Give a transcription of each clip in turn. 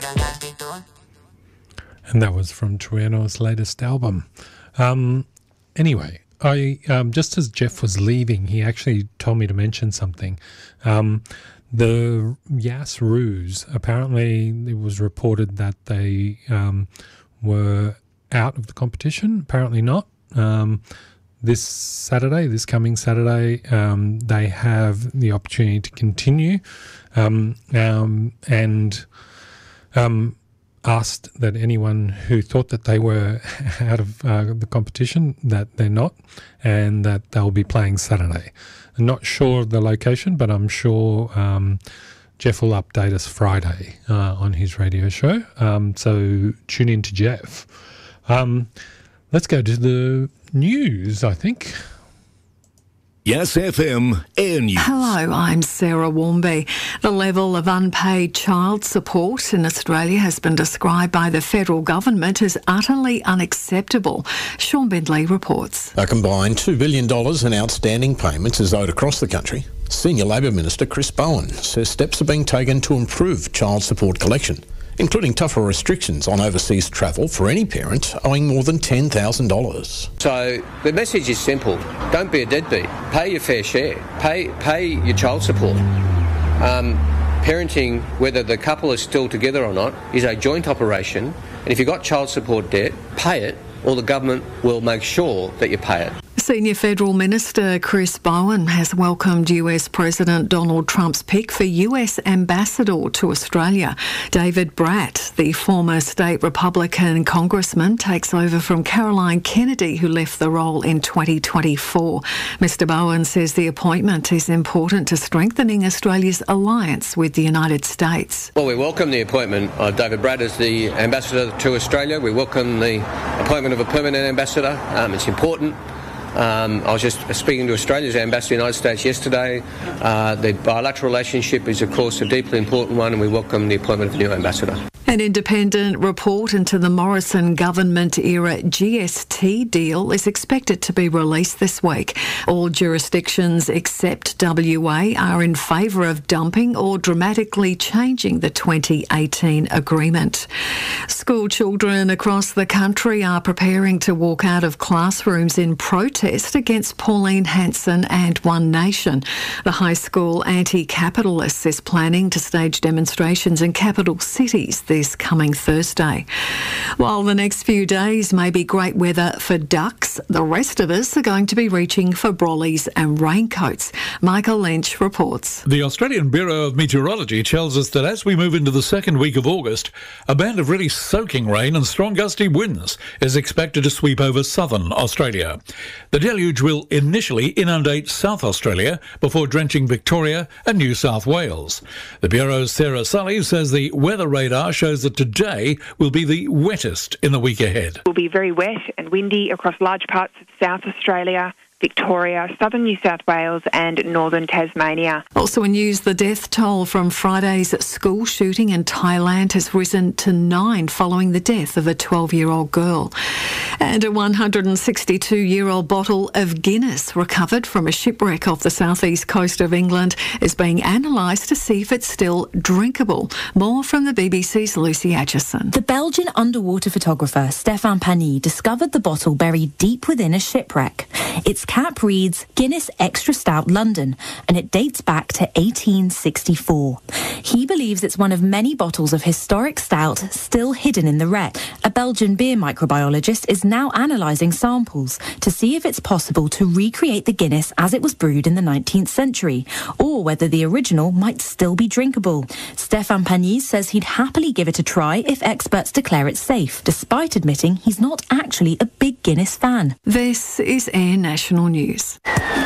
And that was from Trueno's latest album. Anyway, I just as Jeff was leaving, he actually told me to mention something. The Yas Roos, apparently it was reported that they were out of the competition. Apparently not. This coming Saturday, they have the opportunity to continue and asked that anyone who thought that they were out of the competition, that they're not, and that they'll be playing Saturday. I'm not sure of the location, but I'm sure Jeff will update us Friday on his radio show. So tune in to Jeff. Let's go to the news, I think. Yes FM Air News. Hello, I'm Sarah Warmby. The level of unpaid child support in Australia has been described by the federal government as utterly unacceptable. Sean Bindley reports. A combined $2 billion in outstanding payments is owed across the country. Senior Labor Minister Chris Bowen says steps are being taken to improve child support collection, including tougher restrictions on overseas travel for any parent owing more than $10,000. So the message is simple. Don't be a deadbeat. Pay your fair share. Pay your child support. Parenting, whether the couple is still together or not, is a joint operation. And if you've got child support debt, pay it, or the government will make sure that you pay it. Senior Federal Minister Chris Bowen has welcomed US President Donald Trump's pick for US Ambassador to Australia. David Bratt, the former state Republican congressman, takes over from Caroline Kennedy, who left the role in 2024. Mr. Bowen says the appointment is important to strengthening Australia's alliance with the United States. Well, we welcome the appointment of David Bratt as the ambassador to Australia. We welcome the appointment of a permanent ambassador. It's important. I was just speaking to Australia's ambassador in the United States yesterday. The bilateral relationship is, of course, a deeply important one, and we welcome the appointment of the new ambassador. An independent report into the Morrison government-era GST deal is expected to be released this week. All jurisdictions except WA are in favour of dumping or dramatically changing the 2018 agreement. School children across the country are preparing to walk out of classrooms in protest against Pauline Hanson and One Nation. The high school anti-capitalist is planning to stage demonstrations in capital cities this coming Thursday. While the next few days may be great weather for ducks, the rest of us are going to be reaching for brollies and raincoats. Michael Lynch reports. The Australian Bureau of Meteorology tells us that as we move into the second week of August, a band of really soaking rain and strong gusty winds is expected to sweep over southern Australia. The deluge will initially inundate South Australia before drenching Victoria and New South Wales. The Bureau's Sarah Sully says the weather radar shows that today will be the wettest in the week ahead. It will be very wet and windy across large parts of South Australia, Victoria, southern New South Wales and northern Tasmania. Also in news, the death toll from Friday's school shooting in Thailand has risen to 9 following the death of a 12-year-old girl. And a 162-year-old bottle of Guinness recovered from a shipwreck off the southeast coast of England is being analysed to see if it's still drinkable. More from the BBC's Lucy Atchison. The Belgian underwater photographer Stéphane Pagny discovered the bottle buried deep within a shipwreck. Its cap reads Guinness Extra Stout London, and it dates back to 1864. He believes it's one of many bottles of historic stout still hidden in the wreck. A Belgian beer microbiologist is now analysing samples to see if it's possible to recreate the Guinness as it was brewed in the 19th century, or whether the original might still be drinkable. Stéphane Pagny says he'd happily give it a try if experts declare it safe, despite admitting he's not actually a big Guinness fan. This is Air National News.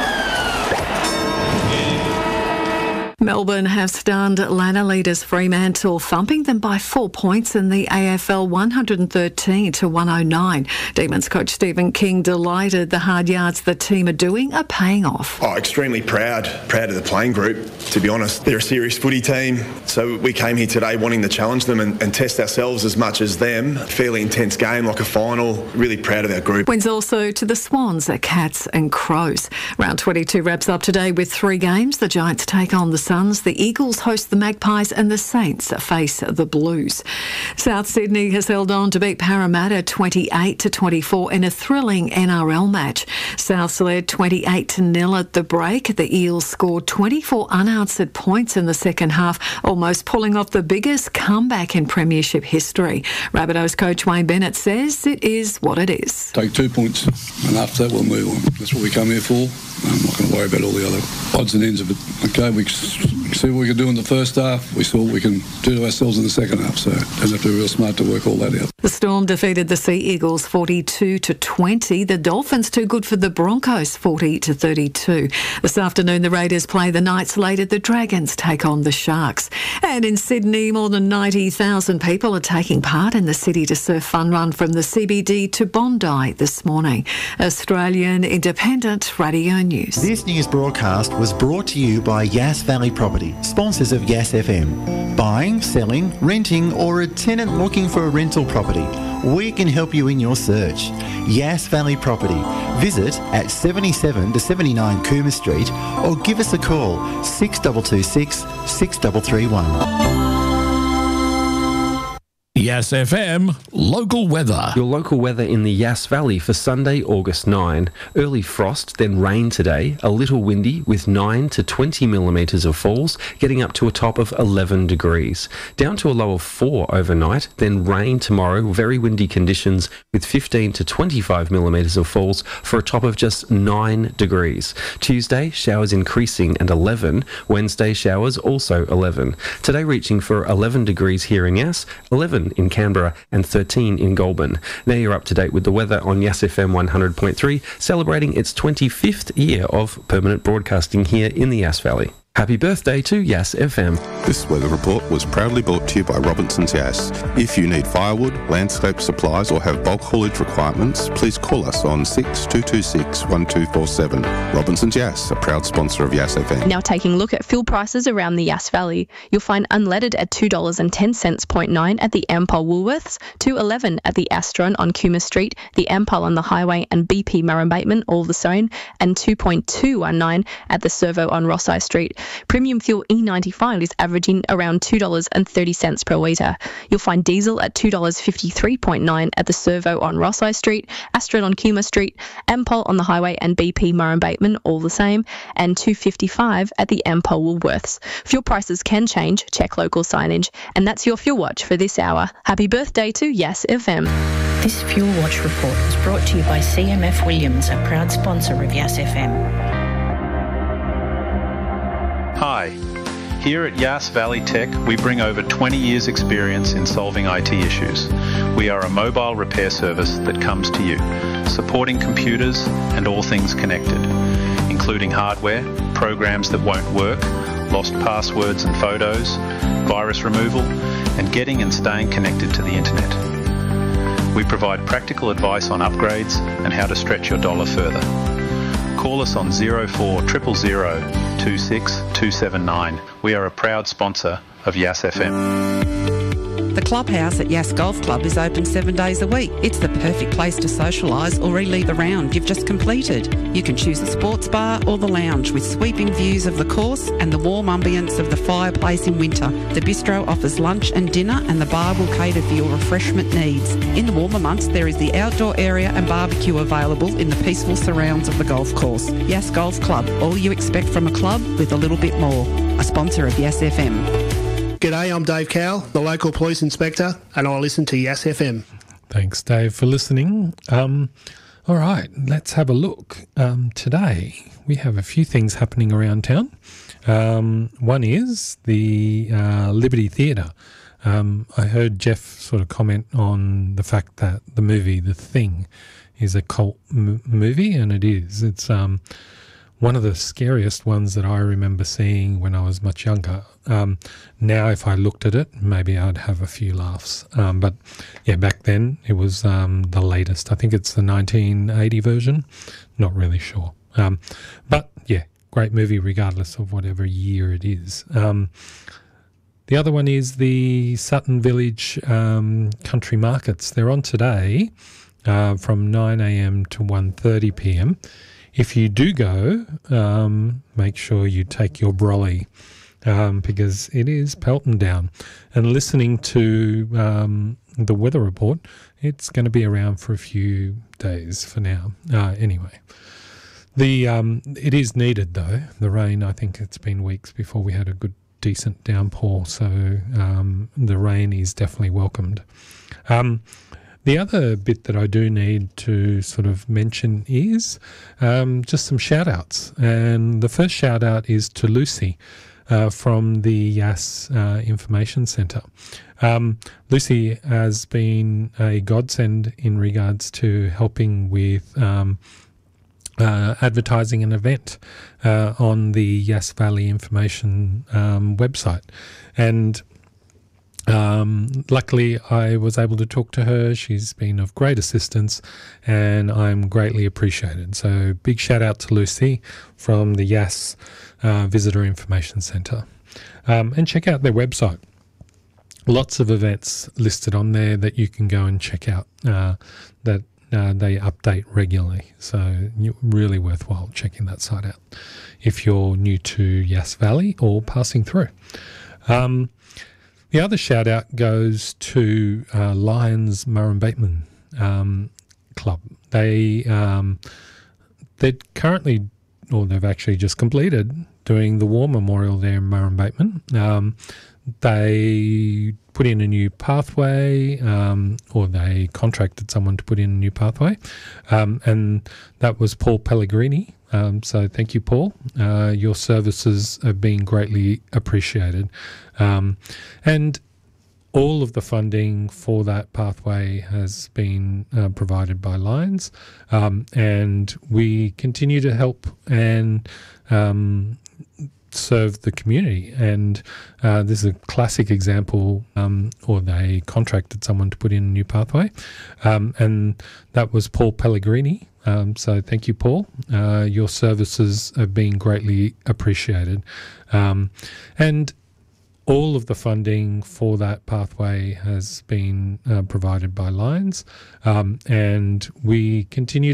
Melbourne have stunned Lanna leaders Fremantle, thumping them by 4 points in the AFL 113-109. Demons coach Stephen King delighted the hard yards the team are doing are paying off. Extremely proud of the playing group, to be honest. They're a serious footy team, so we came here today wanting to challenge them and test ourselves as much as them. Fairly intense game, like a final. Really proud of our group. Wins also to the Swans, Cats and Crows. Round 22 wraps up today with 3 games. The Giants take on the Suns, the Eagles host the Magpies and the Saints face the Blues. South Sydney has held on to beat Parramatta 28-24 in a thrilling NRL match. Souths led 28-0 at the break. The Eels scored 24 unanswered points in the second half, almost pulling off the biggest comeback in premiership history. Rabbitohs coach Wayne Bennett says it is what it is. Take 2 points and after that we'll move on. That's what we come here for. I'm not going to worry about all the other odds and ends of it. Okay, we see what we can do in the first half. We saw what we can do to ourselves in the second half, so don't have to be real smart to work all that out. The Storm defeated the Sea Eagles 42-20. The Dolphins too good for the Broncos 40-32. This afternoon the Raiders play the Knights. Later the Dragons take on the Sharks. And in Sydney, more than 90,000 people are taking part in the City to Surf Fun Run from the CBD to Bondi this morning. Australian Independent Radio News. This news broadcast was brought to you by Yass Valley Property, sponsors of Yass FM. Buying, selling, renting or a tenant looking for a rental property, we can help you in your search. Yass Valley Property. Visit at 77 to 79 Cooma Street or give us a call 6226 6331. Yass FM local weather. Your local weather in the Yass Valley for Sunday, August 9. Early frost, then rain today. A little windy with 9 to 20 millimetres of falls, getting up to a top of 11 degrees. Down to a low of 4 overnight, then rain tomorrow. Very windy conditions with 15 to 25 millimetres of falls for a top of just 9 degrees. Tuesday, showers increasing and 11. Wednesday, showers also 11. Today reaching for 11 degrees here in Yass, 11 in Canberra and 13 in Goulburn. Now you're up to date with the weather on Yass FM 100.3, celebrating its 25th year of permanent broadcasting here in the Yass Valley. Happy birthday to Yass FM. This weather report was proudly brought to you by Robinson's Yass. If you need firewood, landscape supplies or have bulk haulage requirements, please call us on 6226 1247. Robinson's Yass, a proud sponsor of Yass FM. Now taking a look at fuel prices around the Yass Valley. You'll find unleaded at $2.10 0.9 at the Ampol Woolworths, $2.11 at the Astron on Cooma Street, the Ampol on the Highway and BP Murrumbateman, all the same, and $2.219 at the Servo on Rosyth Street. Premium fuel E95 is averaging around $2.30 per litre. You'll find diesel at $2.53.9 at the Servo on Rosyth Street, Astron on Cooma Street, Ampol on the Highway and BP Murrumbateman, all the same, and $2.55 at the Ampol Woolworths. Fuel prices can change, check local signage. And that's your Fuel Watch for this hour. Happy birthday to Yass FM. This Fuel Watch report was brought to you by CMF Williams, a proud sponsor of Yass FM. Hi. Here at Yass Valley Tech, we bring over 20 years' experience in solving IT issues. We are a mobile repair service that comes to you, supporting computers and all things connected, including hardware, programs that won't work, lost passwords and photos, virus removal, and getting and staying connected to the internet. We provide practical advice on upgrades and how to stretch your dollar further. Call us on 0400 26 279. We are a proud sponsor of Yass FM. The clubhouse at Yass Golf Club is open 7 days a week. It's the perfect place to socialise or relive the round you've just completed. You can choose the sports bar or the lounge with sweeping views of the course and the warm ambience of the fireplace in winter. The bistro offers lunch and dinner and the bar will cater for your refreshment needs. In the warmer months, there is the outdoor area and barbecue available in the peaceful surrounds of the golf course. Yass Golf Club, all you expect from a club with a little bit more. A sponsor of Yass FM. G'day, I'm Dave Cowell, the local police inspector, and I listen to Yass FM. Thanks, Dave, for listening. All right, let's have a look. Today, we have a few things happening around town. One is the Liberty Theatre. I heard Jeff sort of comment on the fact that the movie The Thing is a cult movie, and it is. It's one of the scariest ones that I remember seeing when I was much younger. Now, if I looked at it, maybe I'd have a few laughs. But yeah, back then it was the latest. I think it's the 1980 version. Not really sure. But yeah, great movie regardless of whatever year it is. The other one is the Sutton Village Country Markets. They're on today from 9 a.m. to 1:30 p.m. If you do go, make sure you take your brolly. because it is pelting down. And listening to the weather report, it's going to be around for a few days for now. Anyway, it is needed though. The rain, I think it's been weeks before we had a good decent downpour, so the rain is definitely welcomed. The other bit that I do need to sort of mention is just some shout outs. And the first shout out is to Lucy from the Yass Information Centre. Lucy has been a godsend in regards to helping with advertising an event on the Yass Valley Information website. And luckily I was able to talk to her. She's been of great assistance and I'm greatly appreciated. So big shout out to Lucy from the Yass Visitor Information Centre. And check out their website. Lots of events listed on there that you can go and check out that they update regularly. So really worthwhile checking that site out if you're new to Yass Valley or passing through. The other shout out goes to Lions Murrumbateman Club. They're currently, or they've actually just completed doing the War Memorial there in Murrumbateman. They put in a new pathway, or they contracted someone to put in a new pathway, and that was Paul Pellegrini. So thank you, Paul. Your services have been greatly appreciated. And all of the funding for that pathway has been provided by Lions, and we continue to help and serve the community. And this is a classic example, or they contracted someone to put in a new pathway, and that was Paul Pellegrini. So thank you, Paul. Your services have been greatly appreciated. And all of the funding for that pathway has been provided by Lions, and we continue